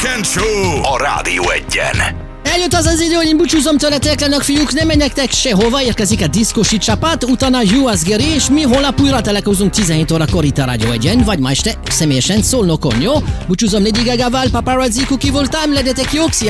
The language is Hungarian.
Weekend Show a Rádió Egyen. Eljött az idő, hogy én búcsúzom tőletek, lennak fiúk, nem menjektek sehova, érkezik a diszkosi csapat, utána jó az Geri, és mi holnap újra találkozunk 17 órakor itt a Rádió Egyen, vagy ma este személyesen Szolnokon, jó? Búcsúzom Lady Gagával, Paparazzi Cookie voltam, legyetek jók,